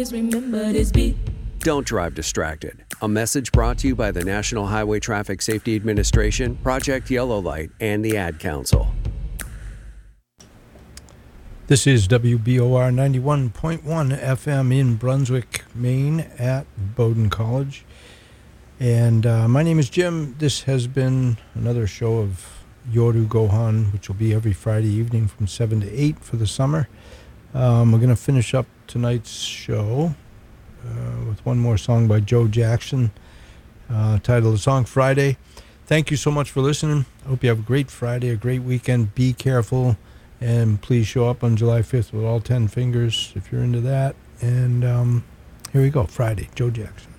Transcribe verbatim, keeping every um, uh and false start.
Remember this beat. Don't drive distracted. A message brought to you by the National Highway Traffic Safety Administration, Project Yellow Light, and the Ad Council. This is W B O R ninety-one point one F M in Brunswick, Maine at Bowdoin College. And uh, my name is Jim. This has been another show of Yoru Gohan, which will be every Friday evening from seven to eight for the summer. Um, we're going to finish up tonight's show uh, with one more song by Joe Jackson, uh, titled the song Friday. Thank you so much for listening. I hope you have a great Friday, a great weekend. Be careful, and please show up on July fifth with all ten fingers if you're into that. And um, here we go, Friday, Joe Jackson.